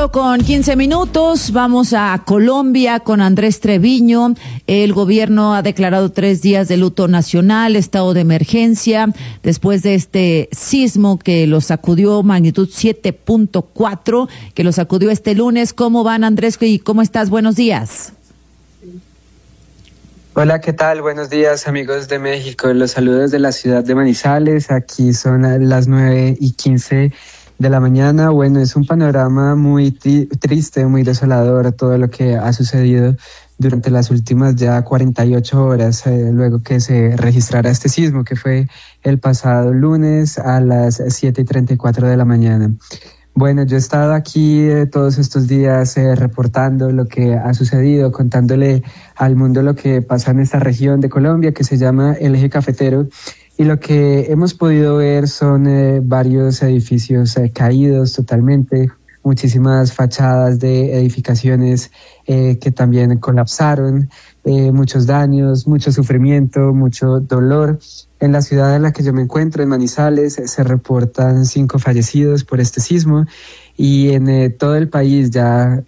8:15. Vamos a Colombia con Andrés Treviño. El gobierno ha declarado 3 días de luto nacional, estado de emergencia, después de este sismo que los sacudió, magnitud 7.4, que los sacudió este lunes. ¿Cómo van, Andrés? ¿Y cómo estás? Buenos días. Hola, ¿qué tal? Buenos días, amigos de México. Los saludos de la ciudad de Manizales. Aquí son las 9:15 de la mañana. Bueno, es un panorama muy triste, muy desolador, todo lo que ha sucedido durante las últimas ya 48 horas, luego que se registrara este sismo, que fue el pasado lunes a las 7:34 de la mañana. Bueno, yo he estado aquí todos estos días reportando lo que ha sucedido, contándole al mundo lo que pasa en esta región de Colombia que se llama el Eje Cafetero. Y lo que hemos podido ver son varios edificios caídos totalmente, muchísimas fachadas de edificaciones que también colapsaron, muchos daños, mucho sufrimiento, mucho dolor. En la ciudad en la que yo me encuentro, en Manizales, se reportan 5 fallecidos por este sismo y en todo el país ya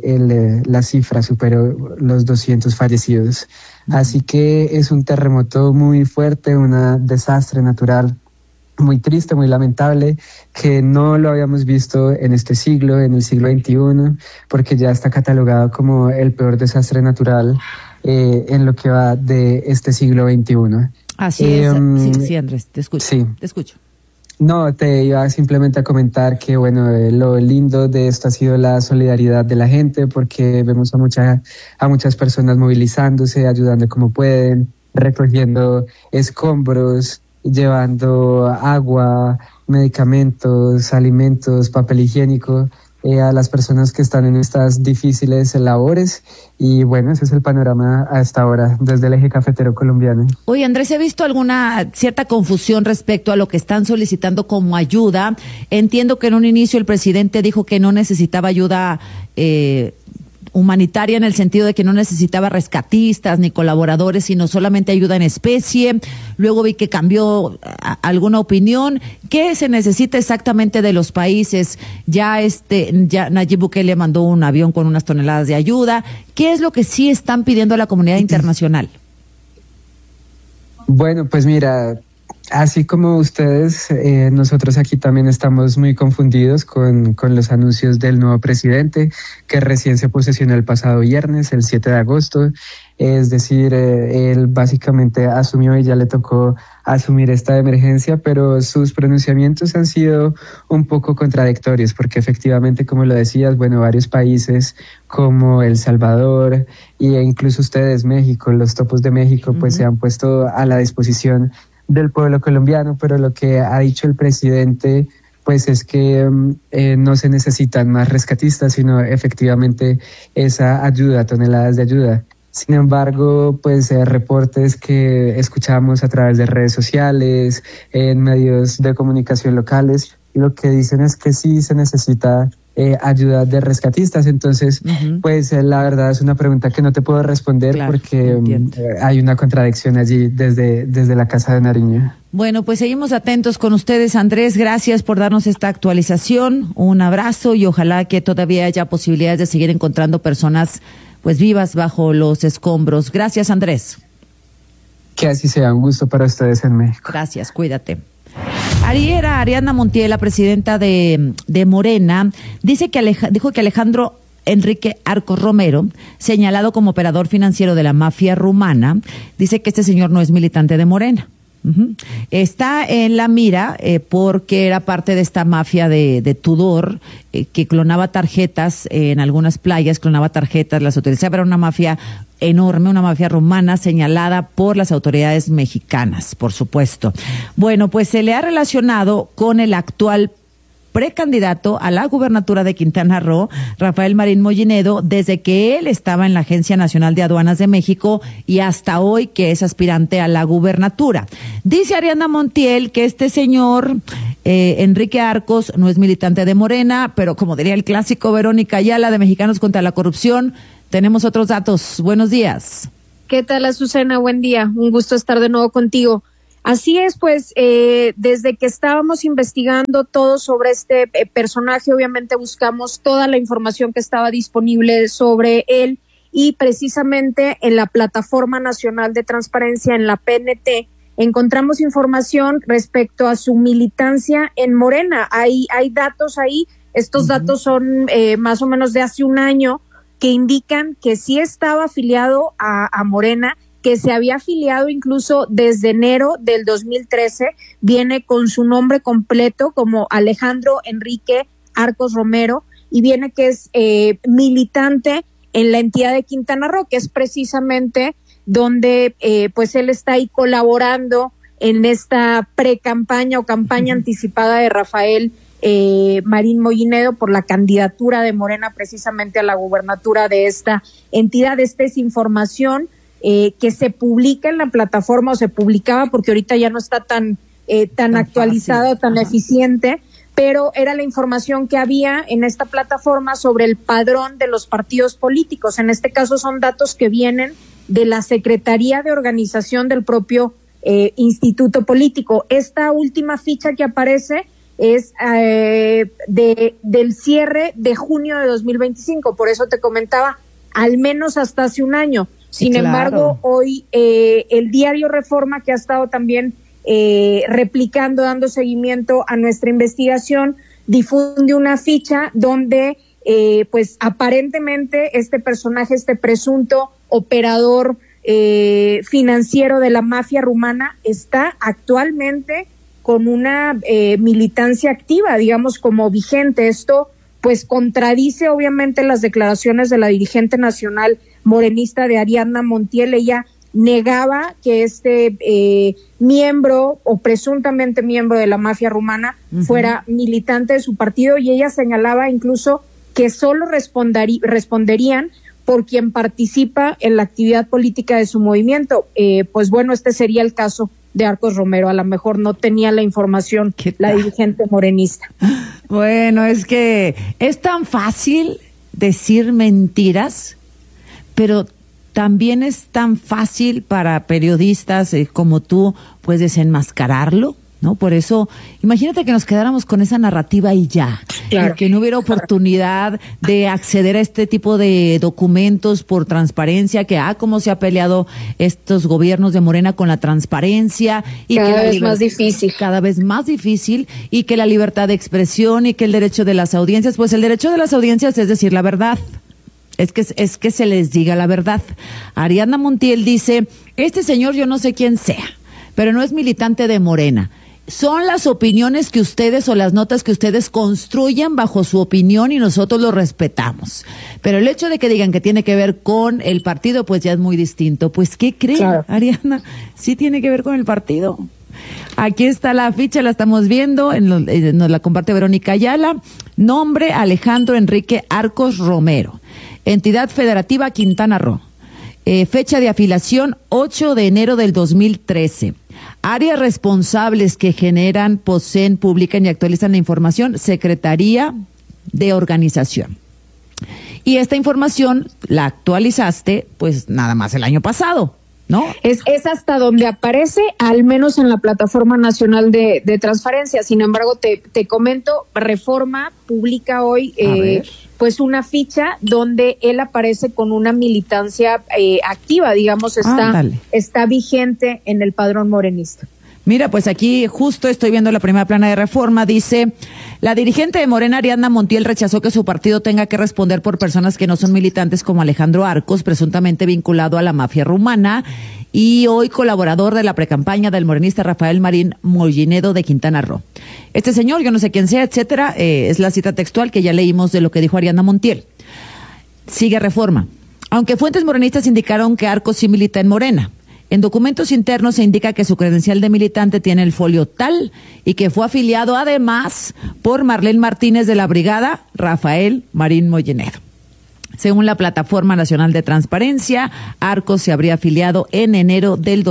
la cifra superó los 200 fallecidos. Así que es un terremoto muy fuerte, un desastre natural muy triste, muy lamentable, que no lo habíamos visto en este siglo, en el siglo XXI, porque ya está catalogado como el peor desastre natural en lo que va de este siglo XXI. Así es. Sí, Andrés, te escucho. Sí. Te escucho. No, te iba simplemente a comentar que, bueno, lo lindo de esto ha sido la solidaridad de la gente, porque vemos a muchas personas movilizándose, ayudando como pueden, recogiendo escombros, llevando agua, medicamentos, alimentos, papel higiénico a las personas que están en estas difíciles labores. Y bueno, ese es el panorama hasta ahora desde el Eje Cafetero colombiano. Oye, Andrés, he visto alguna cierta confusión respecto a lo que están solicitando como ayuda. Entiendo que en un inicio el presidente dijo que no necesitaba ayuda humanitaria, en el sentido de que no necesitaba rescatistas ni colaboradores, sino solamente ayuda en especie. Luego vi que cambió alguna opinión. ¿Qué se necesita exactamente de los países? Ya Nayib Bukele mandó un avión con unas toneladas de ayuda. ¿Qué es lo que sí están pidiendo a la comunidad internacional? Bueno, pues mira, así como ustedes, nosotros aquí también estamos muy confundidos con los anuncios del nuevo presidente, que recién se posesionó el pasado viernes, el 7 de agosto. Es decir, él básicamente asumió y ya le tocó asumir esta emergencia, pero sus pronunciamientos han sido un poco contradictorios, porque efectivamente, como lo decías, bueno, varios países como El Salvador e incluso ustedes, México, los topos de México, pues se han puesto a la disposición del pueblo colombiano, pero lo que ha dicho el presidente pues es que no se necesitan más rescatistas, sino efectivamente esa ayuda, toneladas de ayuda. Sin embargo, pues reportes que escuchamos a través de redes sociales, en medios de comunicación locales, lo que dicen es que sí se necesita ayuda de rescatistas. Entonces, pues la verdad es una pregunta que no te puedo responder, claro, porque hay una contradicción allí desde la Casa de Nariño. Bueno, pues seguimos atentos con ustedes, Andrés. Gracias por darnos esta actualización. Un abrazo y ojalá que todavía haya posibilidades de seguir encontrando personas pues vivas bajo los escombros. Gracias, Andrés. Que así sea, un gusto para ustedes en México. Gracias, cuídate. Ariadna Montiel, la presidenta de Morena, dijo que Alejandro Enrique Arcos Romero, señalado como operador financiero de la mafia rumana, dice que este señor no es militante de Morena. Está en la mira porque era parte de esta mafia de Tudor, que clonaba tarjetas en algunas playas, las utilizaba. Era una mafia enorme, una mafia rumana señalada por las autoridades mexicanas, por supuesto. Bueno, pues se le ha relacionado con el actual precandidato a la gubernatura de Quintana Roo, Rafael Marín Mollinedo, desde que él estaba en la Agencia Nacional de Aduanas de México y hasta hoy que es aspirante a la gubernatura. Dice Ariadna Montiel que este señor, Enrique Arcos, no es militante de Morena, pero como diría el clásico Verónica Ayala de Mexicanos contra la Corrupción, tenemos otros datos. Buenos días. ¿Qué tal, Azucena? Buen día. Un gusto estar de nuevo contigo. Así es, pues desde que estábamos investigando todo sobre este personaje, obviamente buscamos toda la información que estaba disponible sobre él y precisamente en la Plataforma Nacional de Transparencia, en la PNT, encontramos información respecto a su militancia en Morena. Hay datos ahí, estos datos son más o menos de hace un año, que indican que sí estaba afiliado a Morena, que se había afiliado incluso desde enero del 2013, viene con su nombre completo como Alejandro Enrique Arcos Romero, y viene que es militante en la entidad de Quintana Roo, que es precisamente donde pues él está ahí colaborando en esta pre-campaña o campaña anticipada de Rafael Marín Mollinedo por la candidatura de Morena precisamente a la gubernatura de esta entidad. Esta es información que se publica en la plataforma, o se publicaba porque ahorita ya no está tan actualizado, tan eficiente, pero era la información que había en esta plataforma sobre el padrón de los partidos políticos. En este caso son datos que vienen de la Secretaría de Organización del propio instituto político. Esta última ficha que aparece es del cierre de junio de 2025, por eso te comentaba, al menos hasta hace un año. Sin embargo, hoy el diario Reforma, que ha estado también replicando, dando seguimiento a nuestra investigación, difunde una ficha donde pues aparentemente este personaje, este presunto operador financiero de la mafia rumana, está actualmente con una militancia activa, digamos, como vigente. Esto pues contradice obviamente las declaraciones de la dirigente nacional morenista de Ariadna Montiel. Ella negaba que este miembro o presuntamente miembro de la mafia rumana fuera militante de su partido, y ella señalaba incluso que solo responderían por quien participa en la actividad política de su movimiento. Pues bueno, este sería el caso de Arcos Romero. A lo mejor no tenía la información la dirigente morenista. Bueno, es que es tan fácil decir mentiras, pero también es tan fácil para periodistas como tú, pues, desenmascararlo, ¿no? Por eso, imagínate que nos quedáramos con esa narrativa y ya, y que no hubiera oportunidad de acceder a este tipo de documentos por transparencia, que cómo se ha peleado estos gobiernos de Morena con la transparencia, y cada vez más difícil. Cada vez más difícil, y que la libertad de expresión y que el derecho de las audiencias, pues el derecho de las audiencias es decir la verdad. Es que se les diga la verdad. Ariadna Montiel dice, este señor yo no sé quién sea, pero no es militante de Morena. Son las opiniones que ustedes o las notas que ustedes construyan bajo su opinión y nosotros lo respetamos. Pero el hecho de que digan que tiene que ver con el partido, pues ya es muy distinto. Pues, ¿qué cree, Ariadna? Sí tiene que ver con el partido. Aquí está la ficha, la estamos viendo, nos la comparte Verónica Ayala. Nombre, Alejandro Enrique Arcos Romero. Entidad federativa, Quintana Roo. Fecha de afiliación, 8 de enero del 2013. Áreas responsables que generan, poseen, publican y actualizan la información, Secretaría de Organización. Y esta información la actualizaste, pues, nada más el año pasado, ¿no? Es hasta donde aparece, al menos en la Plataforma Nacional de Transparencia. Sin embargo, te comento, Reforma publica hoy pues una ficha donde él aparece con una militancia activa, digamos, está vigente en el padrón morenista. Mira, pues aquí justo estoy viendo la primera plana de Reforma, dice, la dirigente de Morena, Ariadna Montiel, rechazó que su partido tenga que responder por personas que no son militantes como Alejandro Arcos, presuntamente vinculado a la mafia rumana, y hoy colaborador de la precampaña del morenista Rafael Marín Mollinedo de Quintana Roo. Este señor, yo no sé quién sea, etcétera, es la cita textual que ya leímos de lo que dijo Ariadna Montiel. Sigue Reforma. Aunque fuentes morenistas indicaron que Arcos sí milita en Morena, en documentos internos se indica que su credencial de militante tiene el folio tal y que fue afiliado además por Marlene Martínez de la Brigada Rafael Marín Mollinedo. Según la Plataforma Nacional de Transparencia, Arcos se habría afiliado en enero del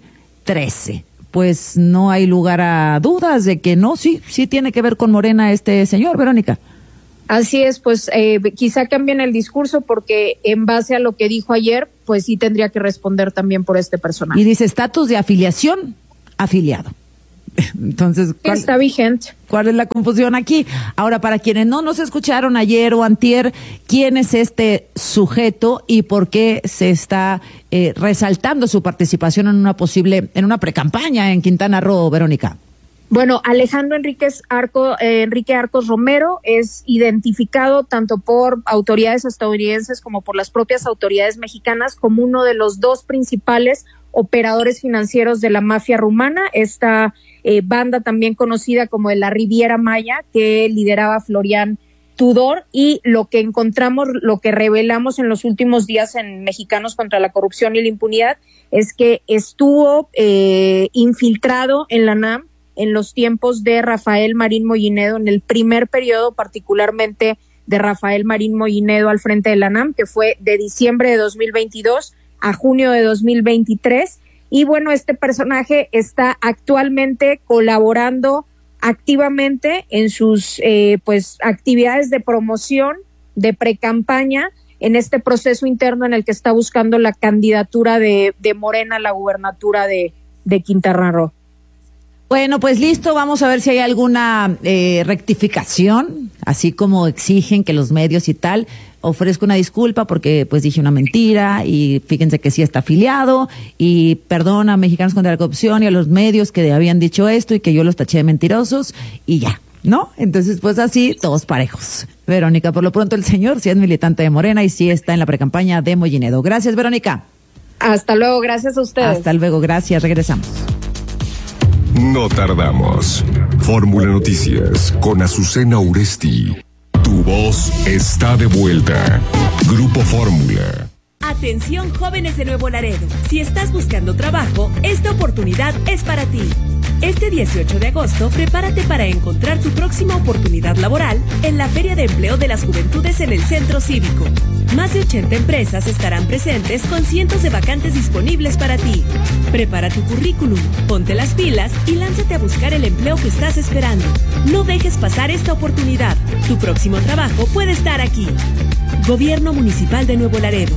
2013. Pues no hay lugar a dudas de que no, sí tiene que ver con Morena este señor, Verónica. Así es, pues quizá cambien el discurso porque en base a lo que dijo ayer, pues sí tendría que responder también por este personaje. Y dice estatus de afiliación afiliado. Entonces, está vigente. ¿Cuál es la confusión aquí? Ahora, para quienes no nos escucharon ayer o antier, ¿quién es este sujeto y por qué se está resaltando su participación en una precampaña en Quintana Roo, Verónica? Bueno, Alejandro Enrique Arcos Romero es identificado tanto por autoridades estadounidenses como por las propias autoridades mexicanas como uno de los dos principales operadores financieros de la mafia rumana, esta banda también conocida como de la Riviera Maya, que lideraba Florian Tudor, y lo que encontramos, lo que revelamos en los últimos días en Mexicanos contra la Corrupción y la Impunidad, es que estuvo infiltrado en la NAM en los tiempos de Rafael Marín Mollinedo, en el primer periodo particularmente de Rafael Marín Mollinedo al frente de la NAM, que fue de diciembre de 2022 a junio de 2023, y bueno, este personaje está actualmente colaborando activamente en sus actividades de promoción, de precampaña, en este proceso interno en el que está buscando la candidatura de Morena a la gubernatura de Quintana Roo. Bueno, pues listo, vamos a ver si hay alguna rectificación, así como exigen que los medios y tal. Ofrezco una disculpa porque pues dije una mentira y fíjense que sí está afiliado y perdona a Mexicanos contra la Corrupción y a los medios que habían dicho esto y que yo los taché de mentirosos y ya, ¿no? Entonces pues así, todos parejos. Verónica, por lo pronto el señor sí es militante de Morena y sí está en la precampaña de Mollinedo. Gracias, Verónica. Hasta luego, gracias a ustedes. Hasta luego, gracias, regresamos. No tardamos. Fórmula Noticias con Azucena Uresti. Tu voz está de vuelta. Grupo Fórmula. Atención, jóvenes de Nuevo Laredo. Si estás buscando trabajo, esta oportunidad es para ti. Este 18 de agosto, prepárate para encontrar tu próxima oportunidad laboral en la Feria de Empleo de las Juventudes en el Centro Cívico. Más de 80 empresas estarán presentes con cientos de vacantes disponibles para ti. Prepara tu currículum, ponte las pilas y lánzate a buscar el empleo que estás esperando. No dejes pasar esta oportunidad. Tu próximo trabajo puede estar aquí. Gobierno Municipal de Nuevo Laredo.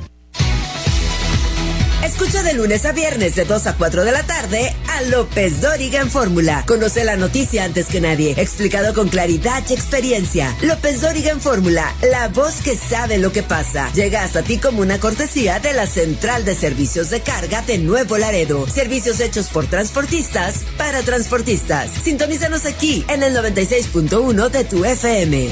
Escucha de lunes a viernes de 2 a 4 de la tarde a López Dóriga en Fórmula. Conoce la noticia antes que nadie, explicado con claridad y experiencia. López Dóriga en Fórmula, la voz que sabe lo que pasa. Llega hasta ti como una cortesía de la Central de Servicios de Carga de Nuevo Laredo. Servicios hechos por transportistas para transportistas. Sintonízanos aquí en el 96.1 de tu FM.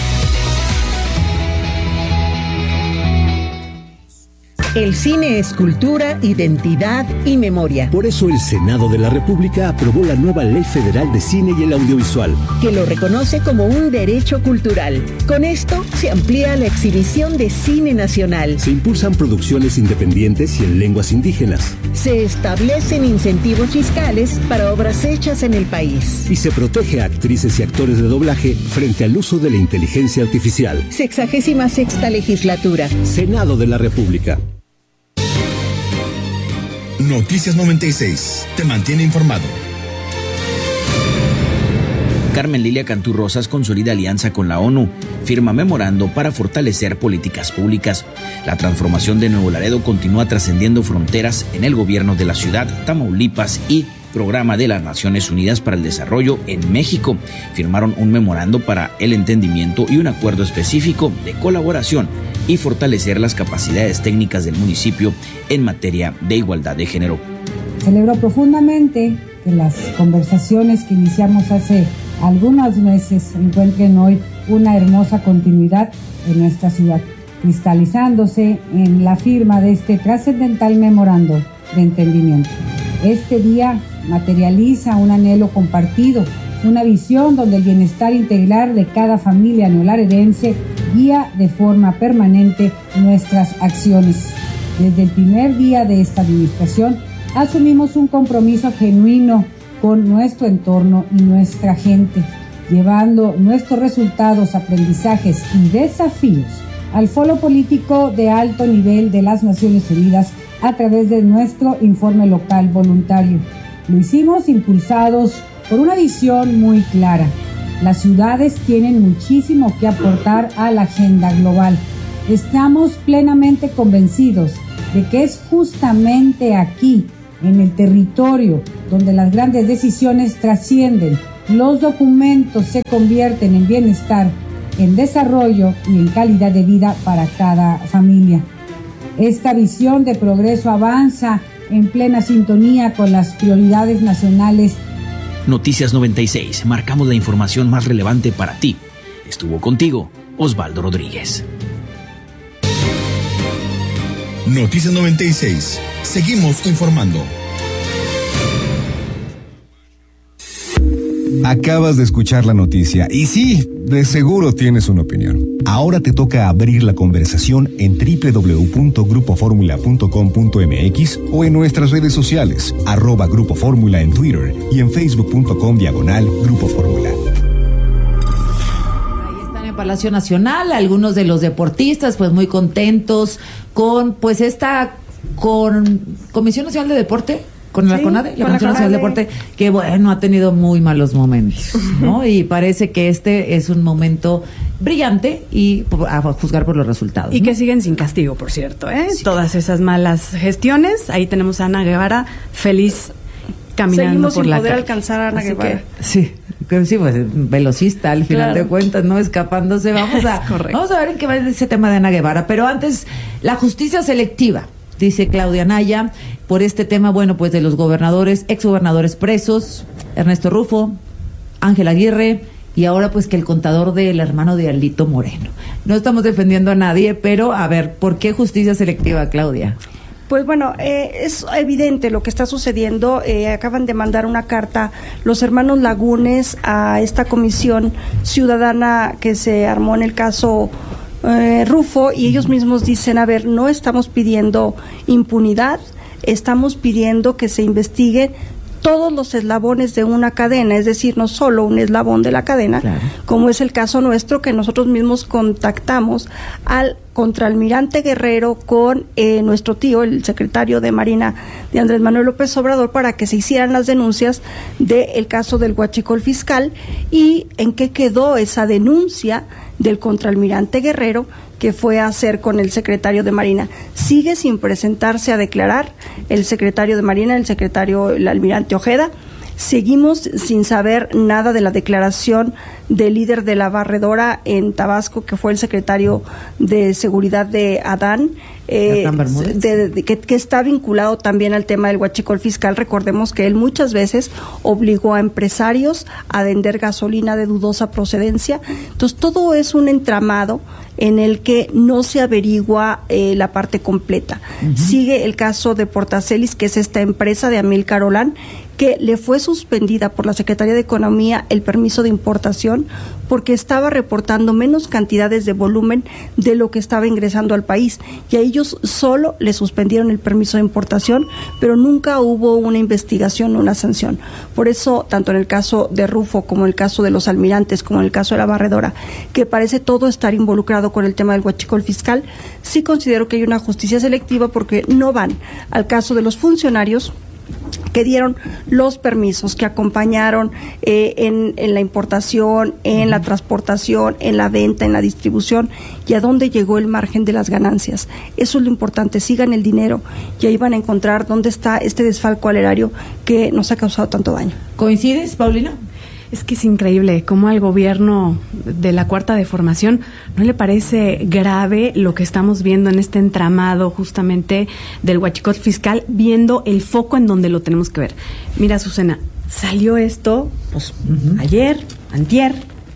El cine es cultura, identidad y memoria. Por eso el Senado de la República aprobó la nueva Ley Federal de Cine y el Audiovisual, que lo reconoce como un derecho cultural. Con esto se amplía la exhibición de cine nacional. Se impulsan producciones independientes y en lenguas indígenas. Se establecen incentivos fiscales para obras hechas en el país. Y se protege a actrices y actores de doblaje frente al uso de la inteligencia artificial. 66ª legislatura. Senado de la República. Noticias 96. Te mantiene informado. Carmen Lilia Cantú Rosas consolida alianza con la ONU, firma memorando para fortalecer políticas públicas. La transformación de Nuevo Laredo continúa trascendiendo fronteras en el gobierno de la ciudad, Tamaulipas y Programa de las Naciones Unidas para el Desarrollo en México. Firmaron un memorando para el entendimiento y un acuerdo específico de colaboración y fortalecer las capacidades técnicas del municipio en materia de igualdad de género. Celebro profundamente que las conversaciones que iniciamos hace algunos meses encuentren hoy una hermosa continuidad en nuestra ciudad, cristalizándose en la firma de este trascendental memorando de entendimiento. Este día materializa un anhelo compartido, una visión donde el bienestar integral de cada familia neolaredense guía de forma permanente nuestras acciones. Desde el primer día de esta administración asumimos un compromiso genuino con nuestro entorno y nuestra gente, llevando nuestros resultados, aprendizajes y desafíos al foro político de alto nivel de las Naciones Unidas a través de nuestro informe local voluntario. Lo hicimos impulsados por una visión muy clara. Las ciudades tienen muchísimo que aportar a la agenda global. Estamos plenamente convencidos de que es justamente aquí, en el territorio, donde las grandes decisiones trascienden, los documentos se convierten en bienestar, en desarrollo y en calidad de vida para cada familia. Esta visión de progreso avanza en plena sintonía con las prioridades nacionales. Noticias 96, marcamos la información más relevante para ti. Estuvo contigo Osvaldo Rodríguez. Noticias 96, seguimos informando. Acabas de escuchar la noticia y sí, de seguro tienes una opinión. Ahora te toca abrir la conversación en www.grupoformula.com.mx o en nuestras redes sociales, @Grupo Fórmula en Twitter y en facebook.com/Grupo Fórmula. Ahí están en Palacio Nacional algunos de los deportistas, pues muy contentos con pues esta Comisión Nacional de Deporte. Con la CONADE, la Comisión Nacional de Deporte, que bueno, ha tenido muy malos momentos, ¿no? Y parece que este es un momento brillante y a juzgar por los resultados. Y ¿no? Que siguen sin castigo, por cierto, ¿eh? Sí. Todas esas malas gestiones. Ahí tenemos a Ana Guevara feliz caminando seguimos por sin la poder calle. Alcanzar a Ana Así Guevara. Sí, pues velocista al final de cuentas, no escapándose. Vamos a ver en qué va ese tema de Ana Guevara. Pero antes, la justicia selectiva. Dice Claudia Anaya, por este tema, bueno, pues de los gobernadores, exgobernadores presos, Ernesto Rufo, Ángel Aguirre, y ahora pues que el contador del hermano de Alito Moreno. No estamos defendiendo a nadie, pero a ver, ¿por qué justicia selectiva, Claudia? Pues bueno, es evidente lo que está sucediendo. Acaban de mandar una carta los hermanos Lagunes a esta comisión ciudadana que se armó en el caso Rufo, y ellos mismos dicen, a ver, no estamos pidiendo impunidad, estamos pidiendo que se investigue todos los eslabones de una cadena, es decir, no solo un eslabón de la cadena, claro, como es el caso nuestro, que nosotros mismos contactamos al contraalmirante Guerrero con nuestro tío, el secretario de Marina de Andrés Manuel López Obrador, para que se hicieran las denuncias del caso del huachicol fiscal. ¿Y en qué quedó esa denuncia del contraalmirante Guerrero que fue a hacer con el secretario de Marina? Sigue sin presentarse a declarar el secretario de Marina, el almirante Ojeda. Seguimos sin saber nada de la declaración del líder de la barredora en Tabasco, que fue el secretario de Seguridad de Adán, que está vinculado también al tema del huachicol fiscal. Recordemos que él muchas veces obligó a empresarios a vender gasolina de dudosa procedencia. Entonces, todo es un entramado en el que no se averigua la parte completa. Sigue el caso de Portacelis, que es esta empresa de Amílcar Olán, que le fue suspendida por la Secretaría de Economía el permiso de importación porque estaba reportando menos cantidades de volumen de lo que estaba ingresando al país, y a ellos solo le suspendieron el permiso de importación, pero nunca hubo una investigación o una sanción. Por eso, tanto en el caso de Rufo como en el caso de los almirantes, como en el caso de la barredora, que parece todo estar involucrado con el tema del huachicol fiscal, sí considero que hay una justicia selectiva, porque no van al caso de los funcionarios que dieron los permisos, que acompañaron en la importación, en la transportación, en la venta, en la distribución, y a dónde llegó el margen de las ganancias. Eso es lo importante, sigan el dinero y ahí van a encontrar dónde está este desfalco al erario que nos ha causado tanto daño. ¿Coincides, Paulina? Es que es increíble cómo al gobierno de la Cuarta Transformación no le parece grave lo que estamos viendo en este entramado justamente del huachicol fiscal, viendo el foco en donde lo tenemos que ver. Mira, Azucena, salió esto pues ayer, antier.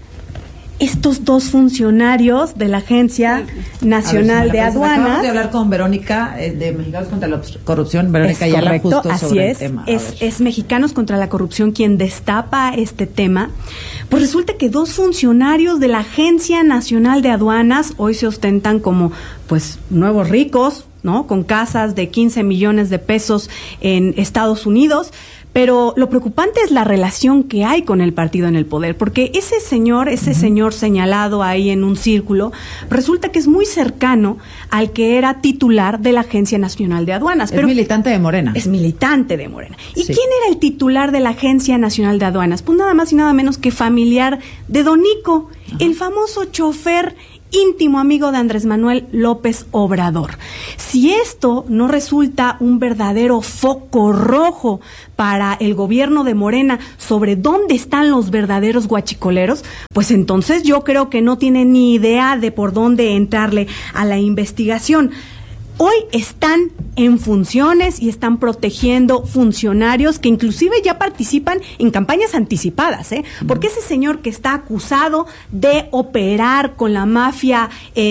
Estos dos funcionarios de la Agencia Nacional de Aduanas. Acabamos de hablar con Verónica de Mexicanos contra la Corrupción. Verónica Ayala, justo así sobre es, el tema. Es Mexicanos contra la Corrupción quien destapa este tema. Pues resulta que dos funcionarios de la Agencia Nacional de Aduanas hoy se ostentan como pues nuevos ricos, ¿no? Con casas de 15 millones de pesos en Estados Unidos. Pero lo preocupante es la relación que hay con el partido en el poder, porque ese señor señalado ahí en un círculo, resulta que es muy cercano al que era titular de la Agencia Nacional de Aduanas. Es militante de Morena. Es militante de Morena. ¿Y quién era el titular de la Agencia Nacional de Aduanas? Pues nada más y nada menos que familiar de Don Nico, el famoso chofer íntimo amigo de Andrés Manuel López Obrador. Si esto no resulta un verdadero foco rojo para el gobierno de Morena sobre dónde están los verdaderos guachicoleros, pues entonces yo creo que no tiene ni idea de por dónde entrarle a la investigación. Hoy están en funciones y están protegiendo funcionarios que inclusive ya participan en campañas anticipadas, porque ese señor que está acusado de operar con la mafia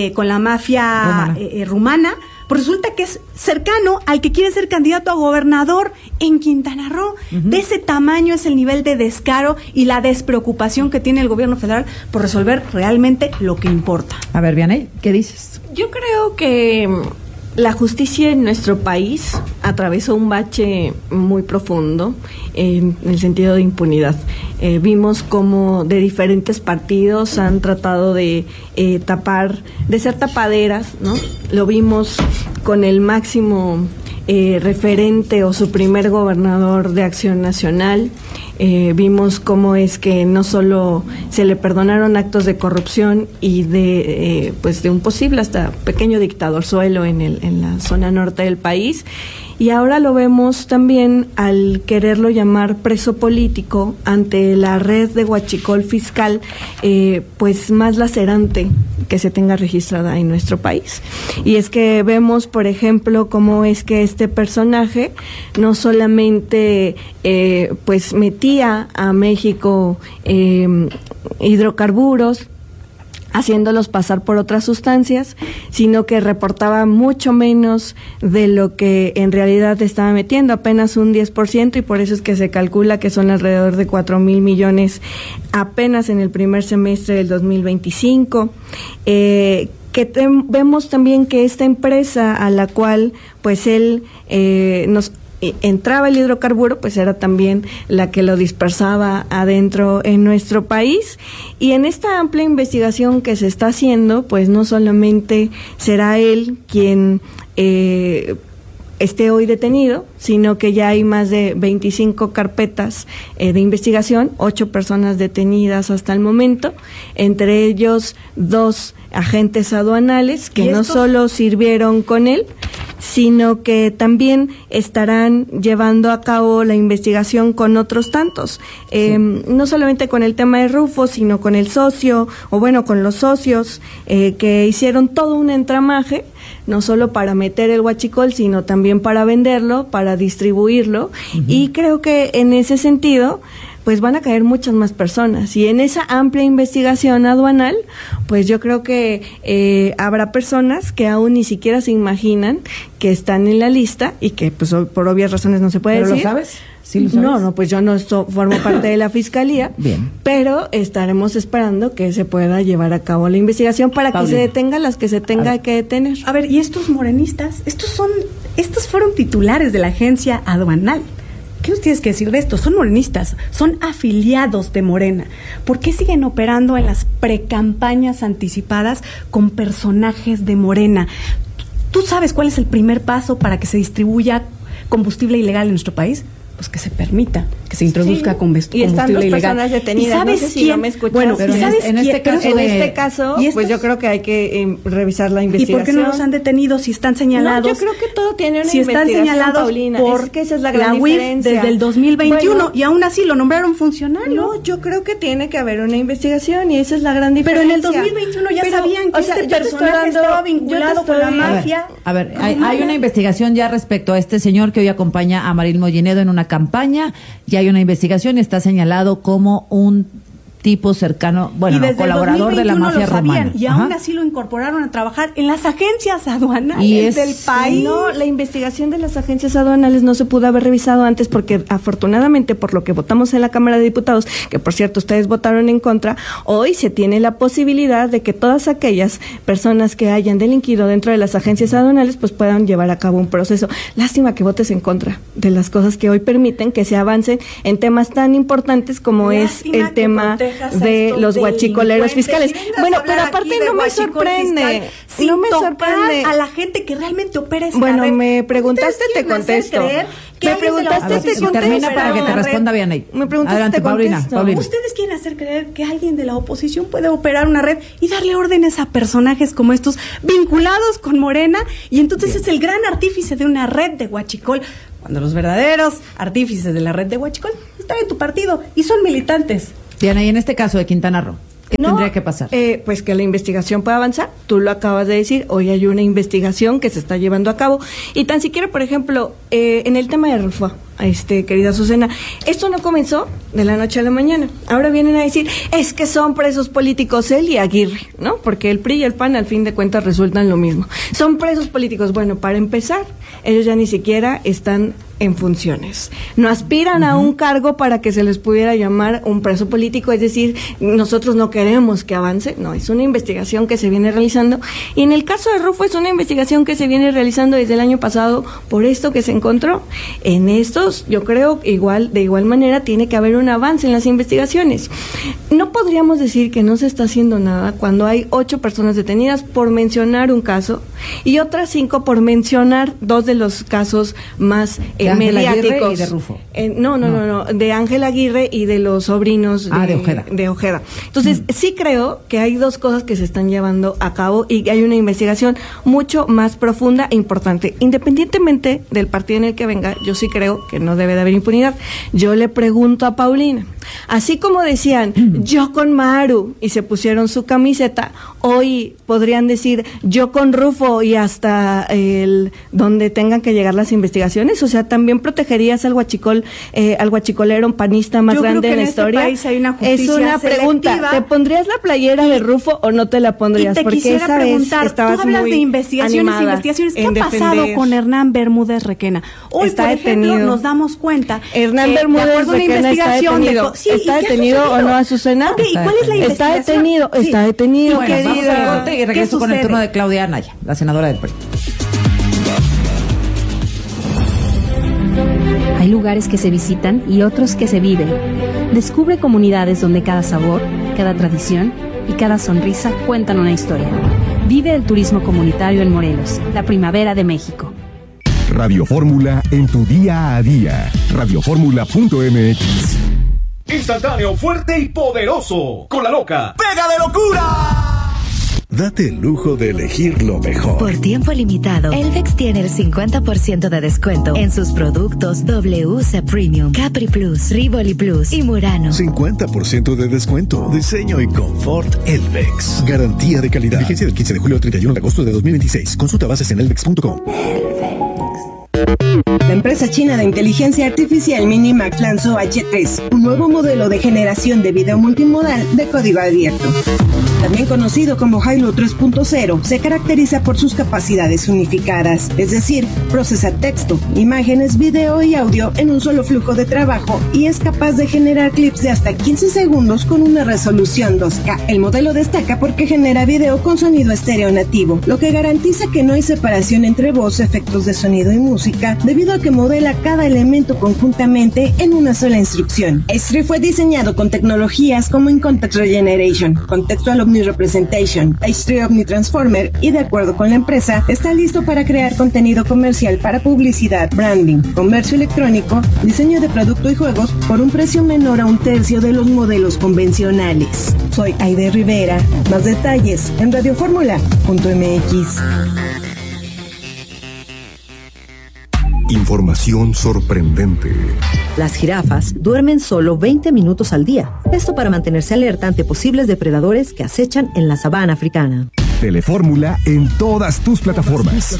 rumana, pues resulta que es cercano al que quiere ser candidato a gobernador en Quintana Roo. De ese tamaño es el nivel de descaro y la despreocupación que tiene el gobierno federal por resolver realmente lo que importa. A ver, Vianey, ¿qué dices? Yo creo que la justicia en nuestro país atravesó un bache muy profundo en el sentido de impunidad. Vimos cómo de diferentes partidos han tratado de ser tapaderas, ¿no? Lo vimos con el máximo referente o su primer gobernador de Acción Nacional. Vimos cómo es que no solo se le perdonaron actos de corrupción y de un posible hasta pequeño dictadorzuelo en la zona norte del país, y ahora lo vemos también al quererlo llamar preso político ante la red de huachicol fiscal más lacerante que se tenga registrada en nuestro país. Y es que vemos, por ejemplo, cómo es que este personaje no solamente metía a México hidrocarburos, haciéndolos pasar por otras sustancias, sino que reportaba mucho menos de lo que en realidad estaba metiendo, apenas un 10%, y por eso es que se calcula que son alrededor de 4,000 millones apenas en el primer semestre del 2025. Vemos también que esta empresa a la cual pues él nos entraba el hidrocarburo, pues era también la que lo dispersaba adentro en nuestro país. Y en esta amplia investigación que se está haciendo, pues no solamente será él quien esté hoy detenido, sino que ya hay más de 25 carpetas de investigación, 8 personas detenidas hasta el momento, entre ellos 2 agentes aduanales que no solo sirvieron con él, sino que también estarán llevando a cabo la investigación con otros tantos, no solamente con el tema de Rufo, sino con el socio, con los socios que hicieron todo un entramaje, no solo para meter el huachicol, sino también para venderlo, para distribuirlo, y creo que en ese sentido pues van a caer muchas más personas, y en esa amplia investigación aduanal, pues yo creo que habrá personas que aún ni siquiera se imaginan que están en la lista y que pues por obvias razones no se puede decir. ¿Pero lo sabes? ¿Sí lo sabes? No, pues yo no formo parte de la fiscalía. Bien. Pero estaremos esperando que se pueda llevar a cabo la investigación para que se detenga las que se tenga que detener. A ver, ¿y estos morenistas? Estos fueron titulares de la agencia aduanal. ¿Qué nos tienes que decir de esto? Son morenistas, son afiliados de Morena. ¿Por qué siguen operando en las precampañas anticipadas con personajes de Morena? ¿Tú sabes cuál es el primer paso para que se distribuya combustible ilegal en nuestro país? Pues que se permita que se introduzca combustible ilegal. Y están 2 personas detenidas. ¿Y sabes no sé quién? Si no me escuchas. Bueno, pero en este caso, pues yo creo que hay que revisar la investigación. ¿Y por qué no los han detenido si están señalados? No, yo creo que todo tiene una si investigación, están señalados Paulina, por es que esa es la gran UIF diferencia. desde el 2021 y aún así lo nombraron funcionario. No, yo creo que tiene que haber una investigación y esa es la gran diferencia. Pero en el 2021 ya sabían que este personaje estaba vinculado con la mafia. A ver, hay una investigación ya respecto a este señor que hoy acompaña a Maril Mollinedo en una campaña. Ya hay una investigación y está señalado como un tipo cercano, colaborador de la mafia romana. Y aún así lo incorporaron a trabajar en las agencias aduanales del país. No, la investigación de las agencias aduanales no se pudo haber revisado antes porque afortunadamente por lo que votamos en la Cámara de Diputados, que por cierto ustedes votaron en contra, hoy se tiene la posibilidad de que todas aquellas personas que hayan delinquido dentro de las agencias aduanales pues puedan llevar a cabo un proceso. Lástima que votes en contra de las cosas que hoy permiten que se avancen en temas tan importantes como es el tema de los huachicoleros fiscales. Bueno, pero aparte no me sorprende. No me sorprende a la gente que realmente opera esta Bueno, red. me preguntaste, te contesto. Me preguntaste, te contesto. Termina para que te responda bien ahí. Me preguntaste, adelante, te Paulina. Ustedes quieren hacer creer que alguien de la oposición puede operar una red y darle órdenes a personajes como estos vinculados con Morena, y entonces es el gran artífice de una red de huachicol, cuando los verdaderos artífices de la red de huachicol están en tu partido y son militantes. Diana, y en este caso de Quintana Roo, ¿qué tendría que pasar? Pues que la investigación pueda avanzar. Tú lo acabas de decir, hoy hay una investigación que se está llevando a cabo. Y tan siquiera, por ejemplo, en el tema de Rufo, querida Azucena, esto no comenzó de la noche a la mañana. Ahora vienen a decir, es que son presos políticos él y Aguirre, ¿no? Porque el PRI y el PAN al fin de cuentas resultan lo mismo. Son presos políticos. Bueno, para empezar, ellos ya ni siquiera están en funciones. No aspiran a un cargo para que se les pudiera llamar un preso político, es decir, nosotros no queremos que avance. No, es una investigación que se viene realizando. Y en el caso de Rufo es una investigación que se viene realizando desde el año pasado por esto que se encontró. En estos, yo creo, de igual manera tiene que haber un avance en las investigaciones. No podríamos decir que no se está haciendo nada cuando hay 8 personas detenidas por mencionar un caso y otras 5 por mencionar 2 de los casos más mediáticos. Y de Rufo. No, de Ángel Aguirre y de los sobrinos de Ojeda. Entonces, sí creo que hay 2 cosas que se están llevando a cabo y que hay una investigación mucho más profunda e importante. Independientemente del partido en el que venga, yo sí creo que no debe de haber impunidad. Yo le pregunto a Paulina, así como decían, yo con Maru, y se pusieron su camiseta, hoy podrían decir, yo con Rufo, y hasta donde tengan que llegar las investigaciones. O sea, también protegerías al huachicolero panista más grande de la historia. País hay una justicia es una pregunta. selectiva. ¿Te pondrías la playera de Rufo o no te la pondrías? Y te porque quisiera esa preguntar, vez estabas tú hablas muy de investigaciones. ¿Qué ha pasado con Hernán Bermúdez Requena? Hoy, está por ejemplo, detenido. nos damos cuenta Hernán Bermúdez Requena está detenido. ¿Está detenido o no, Azucena? ¿Y cuál es la investigación? Está detenido. Bueno, vamos a corte y regreso con el turno de Claudia Anaya, la senadora del PRI. Hay lugares que se visitan y otros que se viven. Descubre comunidades donde cada sabor, cada tradición y cada sonrisa cuentan una historia. Vive el turismo comunitario en Morelos, la primavera de México. Radio Fórmula en tu día a día. Radioformula.mx. Instantáneo, fuerte y poderoso. Con la loca. ¡Pega de locura! Date el lujo de elegir lo mejor. Por tiempo limitado, Elvex tiene el 50% de descuento en sus productos WC Premium, Capri Plus, Rivoli Plus y Murano. 50% de descuento. Diseño y confort Elvex. Garantía de calidad. Vigencia del 15 de julio al 31 de agosto de 2026. Consulta bases en elvex.com. La empresa china de inteligencia artificial Minimax lanzó H3, un nuevo modelo de generación de video multimodal de código abierto. También conocido como Hilo 3.0, se caracteriza por sus capacidades unificadas, es decir, procesa texto, imágenes, video y audio en un solo flujo de trabajo y es capaz de generar clips de hasta 15 segundos con una resolución 2K. El modelo destaca porque genera video con sonido estéreo nativo, lo que garantiza que no hay separación entre voz, efectos de sonido y música, debido a que modela cada elemento conjuntamente en una sola instrucción. H3 fue diseñado con tecnologías como In-Context Regeneration, Contextual Omni-Representation, H3 Omni-Transformer y, de acuerdo con la empresa, está listo para crear contenido comercial para publicidad, branding, comercio electrónico, diseño de producto y juegos por un precio menor a 1/3 de los modelos convencionales. Soy Aide Rivera. Más detalles en radioformula.mx. Información sorprendente. Las jirafas duermen solo 20 minutos al día. Esto para mantenerse alerta ante posibles depredadores que acechan en la sabana africana. Telefórmula en todas tus plataformas.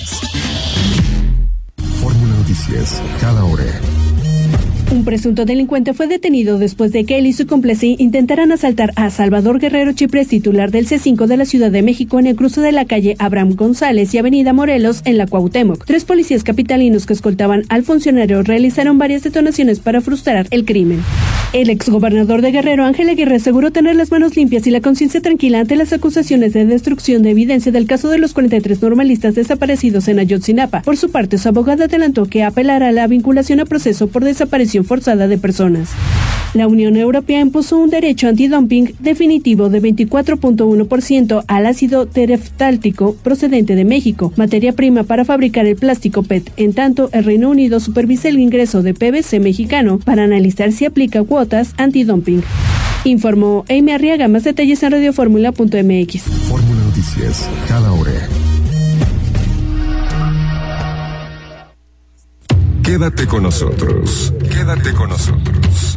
Fórmula Noticias, cada hora. Un presunto delincuente fue detenido después de que él y su cómplice intentaran asaltar a Salvador Guerrero Chiprés, titular del C5 de la Ciudad de México, en el cruce de la calle Abraham González y Avenida Morelos, en la Cuauhtémoc. 3 policías capitalinos que escoltaban al funcionario realizaron varias detonaciones para frustrar el crimen. El exgobernador de Guerrero, Ángel Aguirre, aseguró tener las manos limpias y la conciencia tranquila ante las acusaciones de destrucción de evidencia del caso de los 43 normalistas desaparecidos en Ayotzinapa. Por su parte, su abogada adelantó que apelará a la vinculación a proceso por desaparición forzada de personas. La Unión Europea impuso un derecho antidumping definitivo de 24.1% al ácido tereftáltico procedente de México, materia prima para fabricar el plástico PET. En tanto, el Reino Unido supervisa el ingreso de PVC mexicano para analizar si aplica cuotas antidumping. Informó Amy Arriaga. Más detalles en radioformula.mx. Fórmula Noticias, cada hora. Quédate con nosotros. Quédate con nosotros.